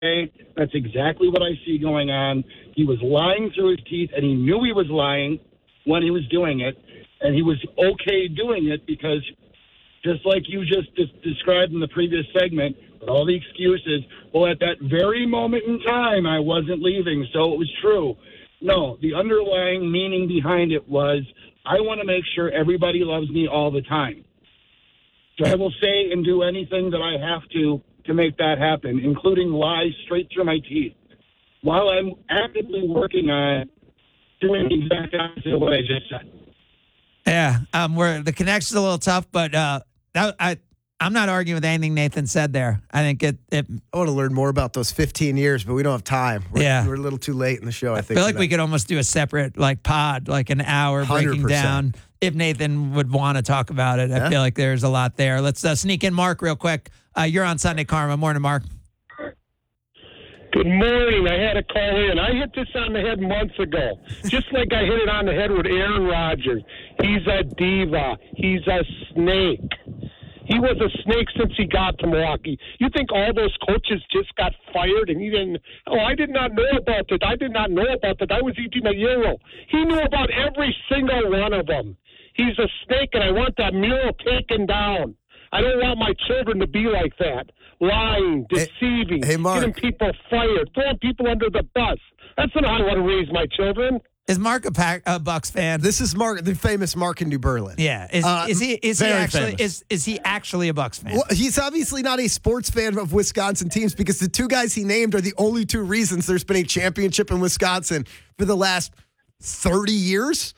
okay, that's exactly what I see going on. He was lying through his teeth, and he knew he was lying when he was doing it, and he was okay doing it because just like you just described in the previous segment, with all the excuses, well, at that very moment in time, I wasn't leaving, so it was true. No, the underlying meaning behind it was, I want to make sure everybody loves me all the time. So I will say and do anything that I have to make that happen, including lies straight through my teeth, while I'm actively working on doing the exact opposite of what I just said. Yeah, where the connection's a little tough, but I'm not arguing with anything Nathan said there. I think it I want to learn more about those 15 years, but we don't have time. We're a little too late in the show, I think. I feel like we could almost do a separate pod, like an hour breaking 100%. down. If Nathan would want to talk about it, I feel like there's a lot there. Let's sneak in Mark real quick. You're on Sunday Karma. Morning, Mark. Good morning. I had to call in. I hit this on the head months ago, just like I hit it on the head with Aaron Rodgers. He's a diva. He's a snake. He was a snake since he got to Milwaukee. You think all those coaches just got fired and he didn't? Oh, I did not know about it. I did not know about it. I was eating a gyro. He knew about every single one of them. He's a snake, and I want that mural taken down. I don't want my children to be like that. Lying, deceiving, getting people fired, throwing people under the bus. That's not how I want to raise my children. Is Mark a Bucks fan? This is Mark, the famous Mark in New Berlin. Yeah. Is he actually a Bucks fan? Well, he's obviously not a sports fan of Wisconsin teams because the two guys he named are the only two reasons there's been a championship in Wisconsin for the last 30 years.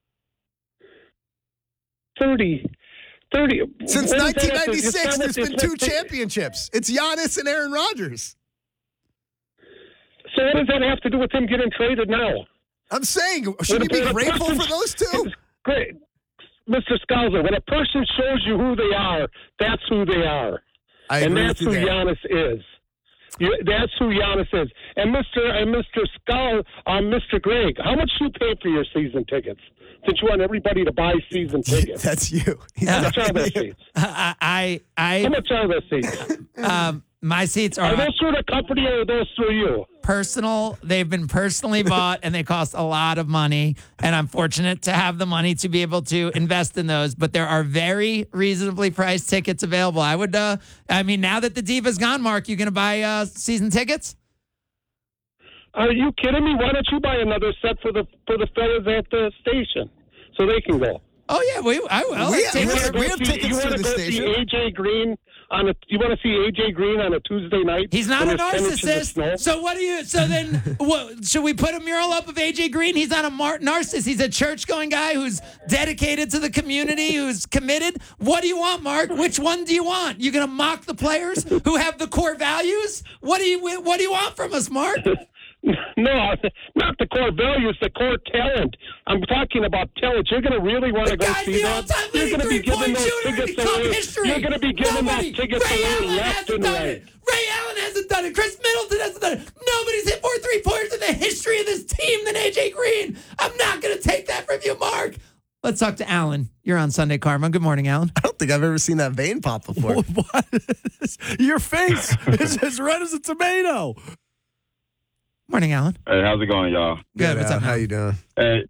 30. Since 1996, there's been two championships. It's Giannis and Aaron Rodgers. So what does that have to do with him getting traded now? I'm saying, should he be grateful for those two? Great. Mr. Scalzo, when a person shows you who they are, that's who they are. And that's who Giannis is. That's who Giannis is. And Mr. Greg, how much do you pay for your season tickets? Since you want everybody to buy season tickets. That's you. How much are those seats? How much are those seats? My seats are those through the company or are those through you? Personal. They've been personally bought, and they cost a lot of money. And I'm fortunate to have the money to be able to invest in those. But there are very reasonably priced tickets available. I would. Now that the Diva's gone, Mark, you going to buy season tickets? Are you kidding me? Why don't you buy another set for the fellas at the station so they can go? Oh yeah, we have tickets for the station. AJ Green you want to see AJ Green on a Tuesday night? He's not a narcissist. So what do you? So then, should we put a mural up of AJ Green? He's not a narcissist. He's a church-going guy who's dedicated to the community, who's committed. What do you want, Mark? Which one do you want? You gonna mock the players who have the core values? What do you want from us, Mark? No, not the core values, the core talent. I'm talking about talent. You're going to really want to go see that? You're going to be giving those tickets away. You're going to be giving those tickets away left and right. Ray Allen hasn't done it. Chris Middleton hasn't done it. Nobody's hit more three-pointers in the history of this team than AJ Green. I'm not going to take that from you, Mark. Let's talk to Alan. You're on Sunday Karma. Good morning, Alan. I don't think I've ever seen that vein pop before. What? Your face is as red as a tomato. Morning, Alan. Hey, how's it going, y'all? Good. What's up? How you doing? Hey,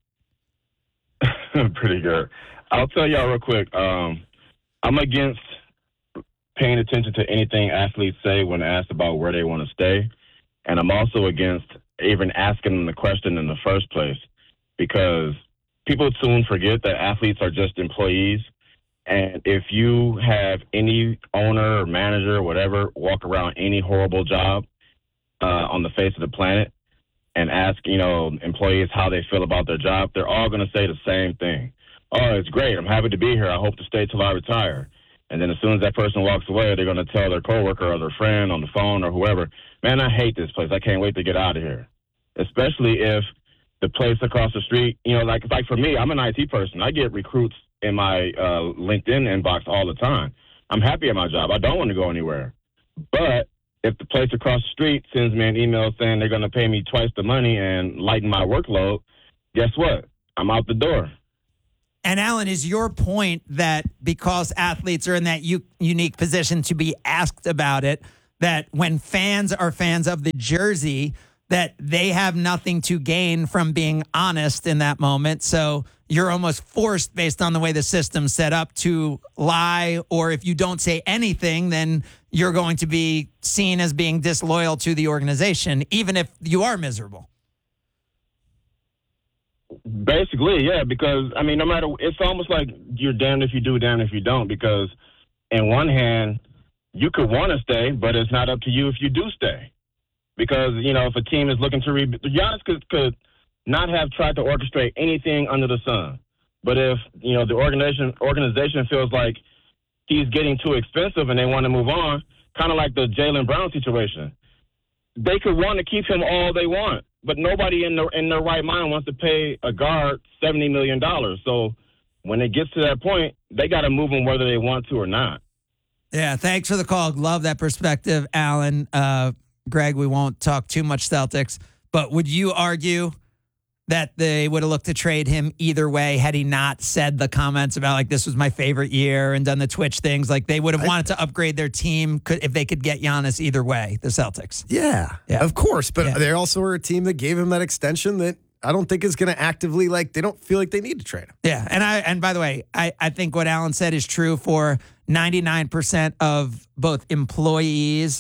pretty good. I'll tell y'all real quick. I'm against paying attention to anything athletes say when asked about where they want to stay, and I'm also against even asking them the question in the first place because people soon forget that athletes are just employees, and if you have any owner or manager or whatever walk around any horrible job on the face of the planet and ask, employees how they feel about their job, they're all going to say the same thing. Oh, it's great. I'm happy to be here. I hope to stay till I retire. And then as soon as that person walks away, they're going to tell their coworker or their friend on the phone or whoever, man, I hate this place. I can't wait to get out of here. Especially if the place across the street, like for me, I'm an IT person. I get recruits in my LinkedIn inbox all the time. I'm happy at my job. I don't want to go anywhere. But if the place across the street sends me an email saying they're going to pay me twice the money and lighten my workload, guess what? I'm out the door. And Alan, is your point that because athletes are in that unique position to be asked about it, that when fans are fans of the jersey, that they have nothing to gain from being honest in that moment. So you're almost forced, based on the way the system's set up, to lie. Or if you don't say anything, then you're going to be seen as being disloyal to the organization, even if you are miserable. Basically, yeah, because, I mean, no matter, it's almost like you're damned if you do, damned if you don't, because in one hand, you could want to stay, but it's not up to you if you do stay. Because, you know, if a team is looking to Giannis could not have tried to orchestrate anything under the sun. But if, you know, the organization feels like he's getting too expensive and they want to move on, kind of like the Jaylen Brown situation, they could want to keep him all they want. But nobody in their right mind wants to pay a guard $70 million. So when it gets to that point, they got to move him whether they want to or not. Yeah, thanks for the call. Love that perspective, Alan. Greg, we won't talk too much Celtics, but would you argue that they would have looked to trade him either way had he not said the comments about, like, this was my favorite year and done the Twitch things? Like, they would have wanted to upgrade their team if they could get Giannis either way, the Celtics. Yeah, of course. But they also are a team that gave him that extension that I don't think is going to actively, like, they don't feel like they need to trade him. Yeah, and by the way, I think what Alan said is true for 99% of both employees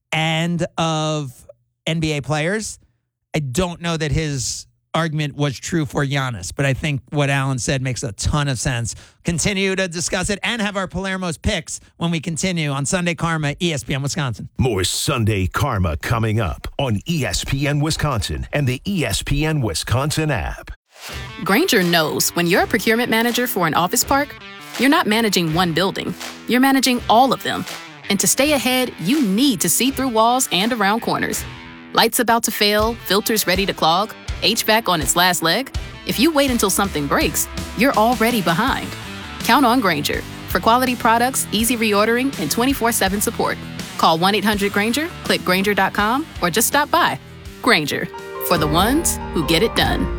and of NBA players. I don't know that his argument was true for Giannis, but I think what Alan said makes a ton of sense. Continue to discuss it and have our Palermo's picks when we continue on Sunday Karma, ESPN Wisconsin. More Sunday Karma coming up on ESPN Wisconsin and the ESPN Wisconsin app. Grainger knows when you're a procurement manager for an office park, you're not managing one building, you're managing all of them. And to stay ahead, you need to see through walls and around corners. Lights about to fail, filters ready to clog, HVAC on its last leg? If you wait until something breaks, you're already behind. Count on Grainger for quality products, easy reordering, and 24/7 support. Call 1-800-GRAINGER, click Grainger.com, or just stop by. Grainger, for the ones who get it done.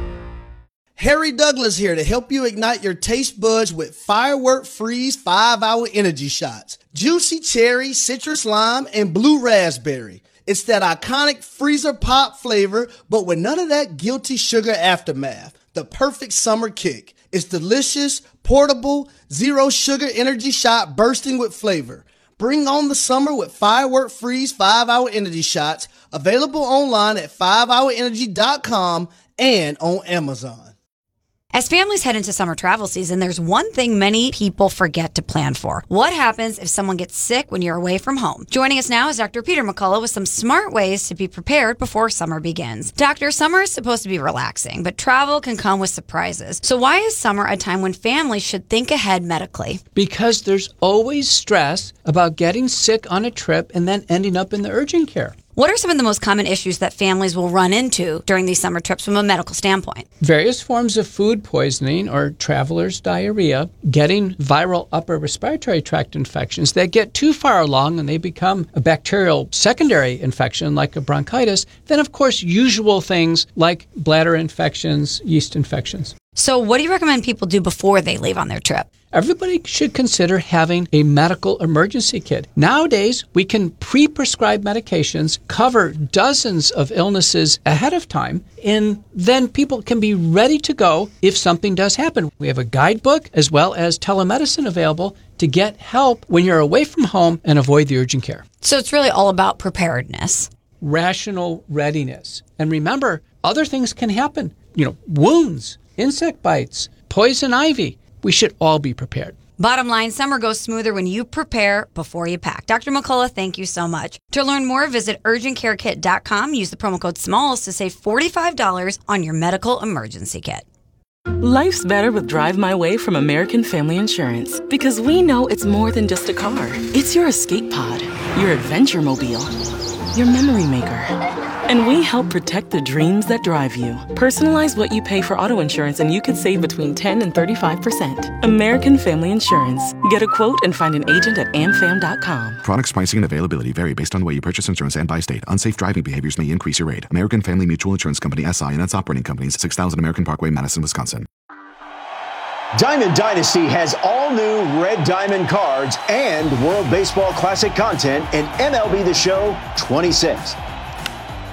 Harry Douglas here to help you ignite your taste buds with Firework Freeze 5-Hour Energy Shots. Juicy cherry, citrus lime, and blue raspberry. It's that iconic freezer pop flavor, but with none of that guilty sugar aftermath. The perfect summer kick. It's delicious, portable, zero sugar energy shot bursting with flavor. Bring on the summer with Firework Freeze 5-Hour Energy Shots. Available online at 5hourenergy.com and on Amazon. As families head into summer travel season, there's one thing many people forget to plan for. What happens if someone gets sick when you're away from home? Joining us now is Dr. Peter McCullough with some smart ways to be prepared before summer begins. Doctor, summer is supposed to be relaxing, but travel can come with surprises. So why is summer a time when families should think ahead medically? Because there's always stress about getting sick on a trip and then ending up in the urgent care. What are some of the most common issues that families will run into during these summer trips from a medical standpoint? Various forms of food poisoning or traveler's diarrhea, getting viral upper respiratory tract infections that get too far along and they become a bacterial secondary infection like a bronchitis. Then, of course, usual things like bladder infections, yeast infections. So what do you recommend people do before they leave on their trip? Everybody should consider having a medical emergency kit. Nowadays, we can pre-prescribe medications, cover dozens of illnesses ahead of time, and then people can be ready to go if something does happen. We have a guidebook as well as telemedicine available to get help when you're away from home and avoid the urgent care. So it's really all about preparedness. Rational readiness. And remember, other things can happen. Wounds, insect bites, poison ivy. We should all be prepared. Bottom line, summer goes smoother when you prepare before you pack. Dr. McCullough, thank you so much. To learn more, visit urgentcarekit.com. Use the promo code SMALLS to save $45 on your medical emergency kit. Life's better with Drive My Way from American Family Insurance. Because we know it's more than just a car. It's your escape pod, your adventure mobile, your memory maker. And we help protect the dreams that drive you. Personalize what you pay for auto insurance and you could save between 10 and 35%. American Family Insurance. Get a quote and find an agent at amfam.com. Products, pricing, and availability vary based on the way you purchase insurance and by state. Unsafe driving behaviors may increase your rate. American Family Mutual Insurance Company, SI, and its operating companies, 6000 American Parkway, Madison, Wisconsin. Diamond Dynasty has all new Red Diamond cards and World Baseball Classic content in MLB The Show 26.